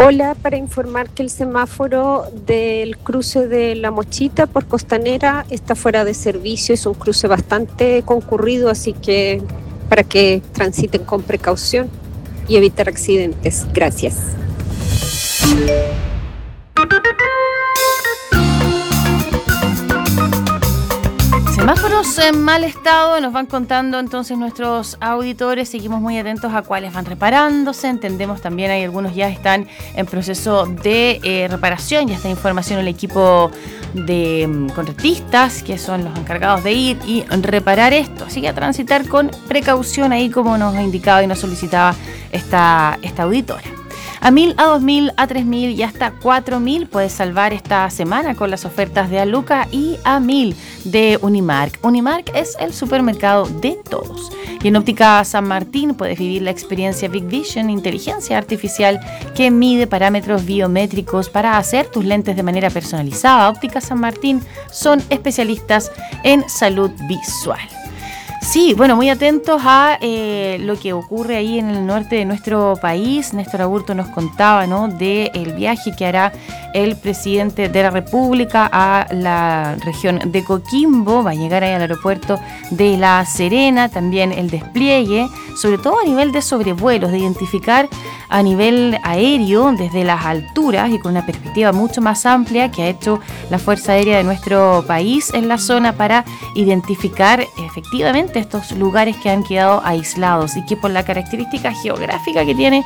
Hola, para informar que el semáforo del cruce de La Mochita por Costanera está fuera de servicio. Es un cruce bastante concurrido, así que para que transiten con precaución y evitar accidentes. Gracias. Semáforos en mal estado, nos van contando entonces nuestros auditores, seguimos muy atentos a cuáles van reparándose, entendemos también hay algunos ya están en proceso de reparación, ya está información el equipo de contratistas que son los encargados de ir y reparar esto, así que a transitar con precaución ahí como nos ha indicado y nos solicitaba esta auditora. A 1.000, a 2.000, a 3.000 y hasta 4.000 puedes salvar esta semana con las ofertas de Aluca y a 1.000 de Unimark. Unimark es el supermercado de todos. Y en Óptica San Martín puedes vivir la experiencia Big Vision, inteligencia artificial que mide parámetros biométricos para hacer tus lentes de manera personalizada. Óptica San Martín son especialistas en salud visual. Sí, bueno, muy atentos a lo que ocurre ahí en el norte de nuestro país. Néstor Aburto nos contaba, ¿no?, del viaje que hará el presidente de la República a la región de Coquimbo. Va a llegar ahí al aeropuerto de La Serena. También el despliegue, sobre todo a nivel de sobrevuelos, de identificar a nivel aéreo desde las alturas y con una perspectiva mucho más amplia que ha hecho la Fuerza Aérea de nuestro país en la zona para identificar efectivamente estos lugares que han quedado aislados y que por la característica geográfica que tiene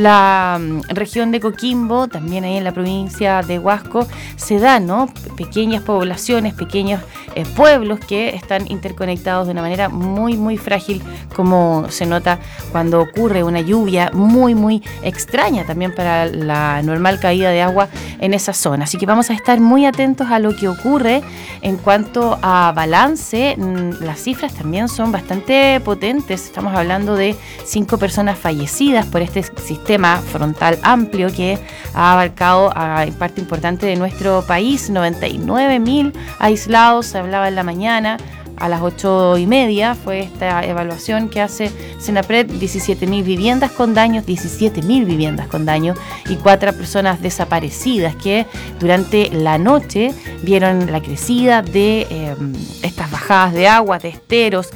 la región de Coquimbo, también ahí en la provincia de Huasco, se dan, ¿no?, pequeñas poblaciones, pequeños pueblos que están interconectados de una manera muy, muy frágil, como se nota cuando ocurre una lluvia muy extraña también para la normal caída de agua en esa zona. Así que vamos a estar muy atentos a lo que ocurre en cuanto a balance. Las cifras también son bastante potentes. Estamos hablando de 5 personas fallecidas por este sistema frontal amplio que ha abarcado a parte importante de nuestro país. 99.000 aislados, se hablaba en la mañana. A las 8:30 fue esta evaluación que hace Senapred. 17.000 viviendas con daños, 17.000 viviendas con daño y 4 personas desaparecidas que durante la noche vieron la crecida de estas bajadas de agua, de esteros,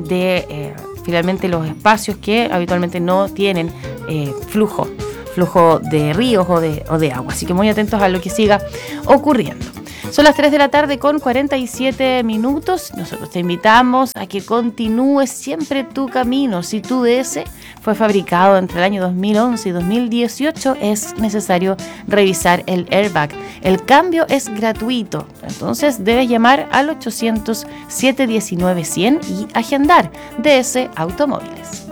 de finalmente los espacios que habitualmente no tienen flujo de ríos o de agua. Así que muy atentos a lo que siga ocurriendo. Son las 3 de la tarde con 47 minutos. Nosotros te invitamos a que continúes siempre tu camino. Si tu DS fue fabricado entre el año 2011 y 2018, es necesario revisar el airbag. El cambio es gratuito, entonces debes llamar al 800-719-100 y agendar DS Automóviles.